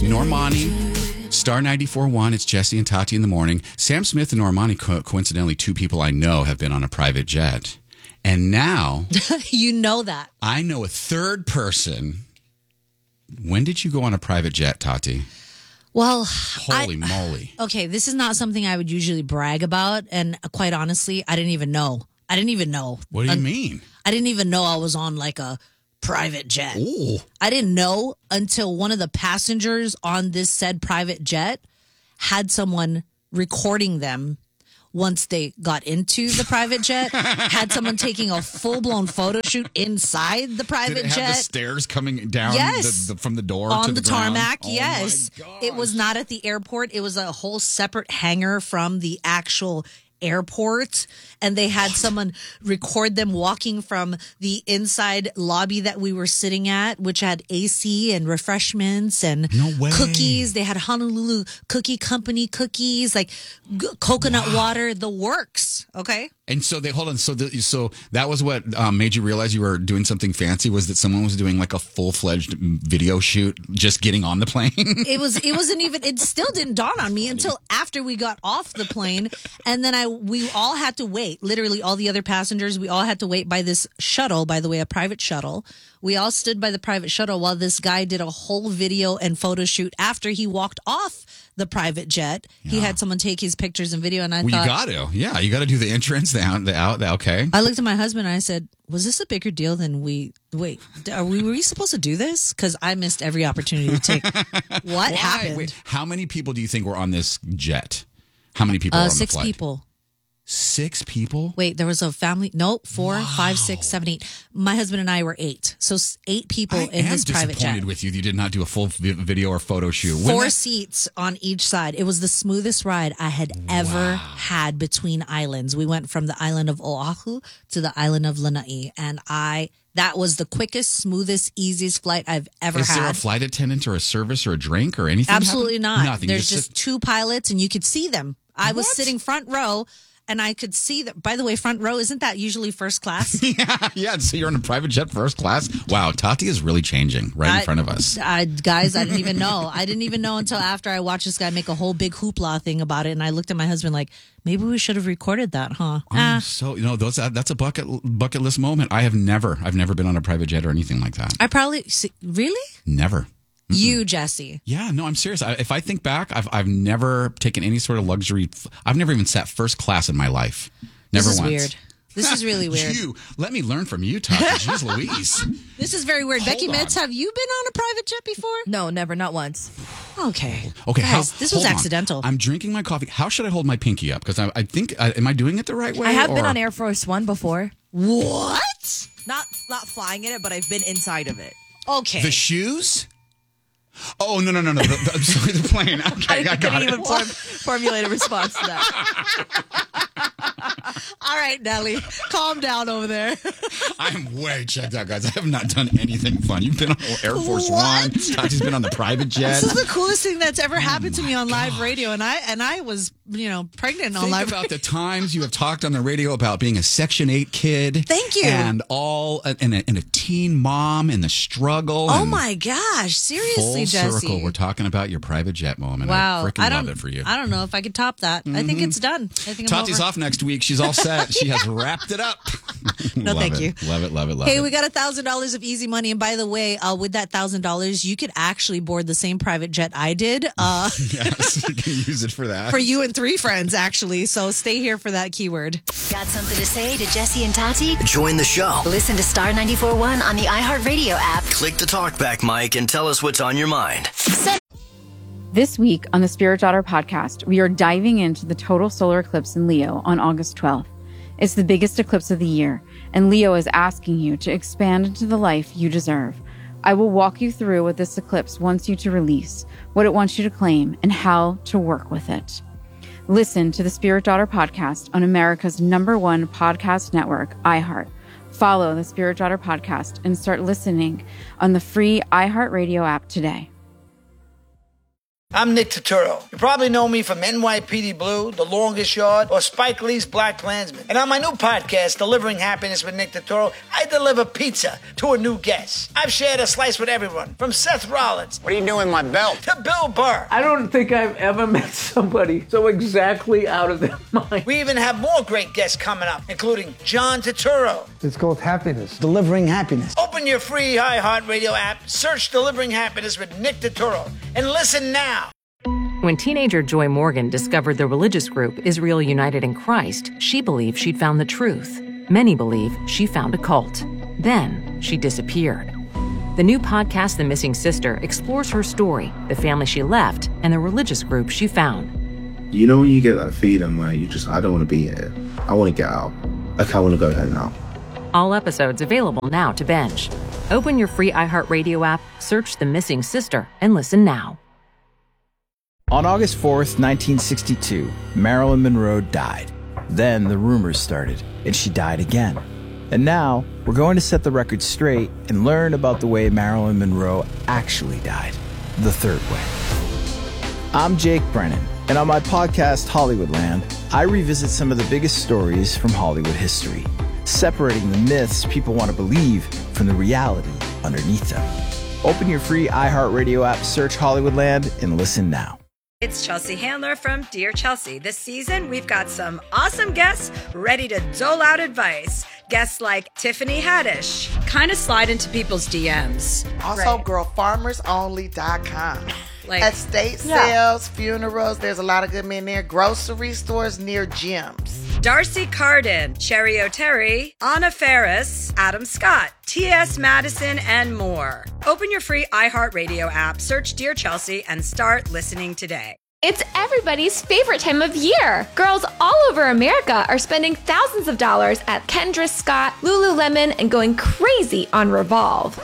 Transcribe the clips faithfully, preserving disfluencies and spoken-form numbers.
Normani, Star ninety-four point one. It's Jesse and Tati in the morning. Sam Smith and Normani, co- coincidentally, two people I know have been on a private jet. And now... You know that. I know a third person. When did you go on a private jet, Tati? Well, Holy I, moly. Okay, this is not something I would usually brag about. And quite honestly, I didn't even know. I didn't even know. What do you Un- mean? I didn't even know I was on like a private jet. Ooh. I didn't know until one of the passengers on this said private jet had someone recording them once they got into the private jet, had someone taking a full-blown photo shoot inside the private Did it have jet. the stairs coming down Yes. the, the, from the door on to the, the, ground? tarmac, Oh yes. my gosh. It was not at the airport. It was a whole separate hangar from the actual airport, and they had someone record them walking from the inside lobby that we were sitting at, which had A C and refreshments and No way. cookies. They had Honolulu Cookie Company cookies, like g- coconut Wow. water, the works. Okay. And so they hold on. So the, so that was what um, made you realize you were doing something fancy. Was that someone was doing like a full fledged video shoot, just getting on the plane? It was. It wasn't even. It still didn't dawn on me until after we got off the plane, and then I we all had to wait. Literally, all the other passengers, we all had to wait by this shuttle. By the way, a private shuttle. We all stood by the private shuttle while this guy did a whole video and photo shoot after he walked off the private jet. He had someone take his pictures and video, and I Well, thought, you got to, yeah, you got to do the entrance, the out, the out, the okay. I looked at my husband and I said, was this a bigger deal than we, wait, are we, were we supposed to do this? Because I missed every opportunity to take, what Why? happened? Wait, how many people do you think were on this jet? How many people were Uh, on the six flight? people. Six people? Wait, there was a family. Nope, four, five, six, seven, eight. My husband and I were eight. So s- eight people I in am this private disappointed jet. with you. You did not do a full vi- video or photo shoot. When Four that- seats on each side. It was the smoothest ride I had ever had between islands. We went from the island of Oahu to the island of Lanai. And I, that was the quickest, smoothest, easiest flight I've ever Is had. there a flight attendant or a service or a drink or anything? Absolutely happen? not. Nothing. You There's just sit- two pilots and you could see them. I was What? sitting front row and I could see that. By the way, front row, isn't that usually first class? yeah, yeah. So you're in a private jet first class. Wow, Tati is really changing right in I- front of us. I, guys, I didn't even know. I didn't even know until after I watched this guy make a whole big hoopla thing about it. And I looked at my husband like, maybe we should have recorded that, huh? I'm Ah. so you know those that's a bucket bucket list moment. I have never I've never been on a private jet or anything like that. I probably, see, really? Never. You, Jesse. Yeah, no, I'm serious. I, if I think back, I've I've never taken any sort of luxury. I've never even sat first class in my life. Never This is once. weird. This is really weird. You let me learn from you, Tati. Jeez Louise. This is very weird. Hold Becky on. Mitz, have you been on a private jet before? No, never, not once. Okay. Okay, Guys, how, this was hold on. accidental. I'm drinking my coffee. How should I hold my pinky up? Because I, I think, uh, am I doing it the right way? I have been or- on Air Force One before. What? Not not flying in it, but I've been inside of it. Okay. The shoes? Oh no no no no! The, the, I'm sorry, the plane. Okay, I, I got couldn't it. even form, formulate a response to that. All right, Nelly, calm down over there. I'm way checked out, guys. I have not done anything fun. You've been on Air Force What? One. Tati's been on the private jet. This is the coolest thing that's ever happened to me on live radio, and I and I was, you know, pregnant on Think live. about the times you have talked on the radio about being a Section eight kid. Thank you. And all and a, and a teen mom and the struggle. Oh and my gosh! Seriously, full Jesse. circle. We're talking about your private jet moment. Wow, I freaking don't. love it for you. I don't know if I could top that. I think it's done. I think I'm Tati's over. off next week. She's all set. She has wrapped it up. No, Love thank it. you. Love it. Love it. Love Hey, it. we got a thousand dollars of easy money, and by the way, uh, with that thousand dollars, you could actually board the same private jet I did uh, Yes, you can use it for that. for you and three friends, actually. So stay here for that keyword. Got something to say to Jesse and Tati? Join the show. Listen to Star ninety-four point one on the iHeartRadio app. Click the talkback mic and tell us what's on your mind. This week on the Spirit Daughter podcast, we are diving into the total solar eclipse in Leo on August twelfth. It's the biggest eclipse of the year, and Leo is asking you to expand into the life you deserve. I will walk you through what this eclipse wants you to release, what it wants you to claim, and how to work with it. Listen to the Spirit Daughter podcast on America's number one podcast network, iHeart. Follow the Spirit Daughter podcast and start listening on the free iHeartRadio app today. I'm Nick Turturro. You probably know me from N Y P D Blue, The Longest Yard, or Spike Lee's Black Klansman. And on my new podcast, Delivering Happiness with Nick Turturro, I deliver pizza to a new guest. I've shared a slice with everyone, from Seth Rollins. What are you doing with my belt? To Bill Burr. I don't think I've ever met somebody so exactly out of their mind. We even have more great guests coming up, including John Turturro. It's called Happiness. Delivering Happiness. Open your free iHeartRadio app, search Delivering Happiness with Nick Turturro, and listen now. When teenager Joy Morgan discovered the religious group Israel United in Christ, she believed she'd found the truth. Many believe she found a cult. Then she disappeared. The new podcast, The Missing Sister, explores her story, the family she left, and the religious group she found. You know when you get that feeling where you just, I don't want to be here. I want to get out. Like, I want to go home now. All episodes available now to binge. Open your free iHeartRadio app, search The Missing Sister, and listen now. On August fourth, nineteen sixty-two, Marilyn Monroe died. Then the rumors started, and she died again. And now, we're going to set the record straight and learn about the way Marilyn Monroe actually died, the third way. I'm Jake Brennan, and on my podcast, Hollywoodland, I revisit some of the biggest stories from Hollywood history, separating the myths people want to believe from the reality underneath them. Open your free iHeartRadio app, search Hollywoodland, and listen now. It's Chelsea Handler from Dear Chelsea. This season, we've got some awesome guests ready to dole out advice. Guests like Tiffany Haddish. Kind of slide into people's D Ms. Also, right. girl farmers only dot com. Like, estate yeah. sales, funerals, there's a lot of good men there. Grocery stores near gyms. Darcy Carden, Cherry O'Terry, Anna Faris, Adam Scott, T S Madison, and more. Open your free iHeartRadio app, search Dear Chelsea, and start listening today. It's everybody's favorite time of year. Girls all over America are spending thousands of dollars at Kendra Scott, Lululemon, and going crazy on Revolve.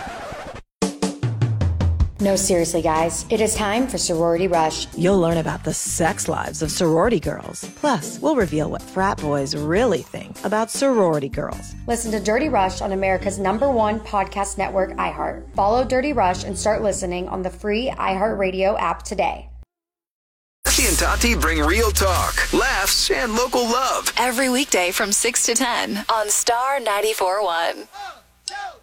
No, seriously, guys. It is time for Sorority Rush. You'll learn about the sex lives of sorority girls. Plus, we'll reveal what frat boys really think about sorority girls. Listen to Dirty Rush on America's number one podcast network, iHeart. Follow Dirty Rush and start listening on the free iHeartRadio app today. Jesse and Tati bring real talk, laughs, and local love. Every weekday from six to ten on Star ninety-four point one.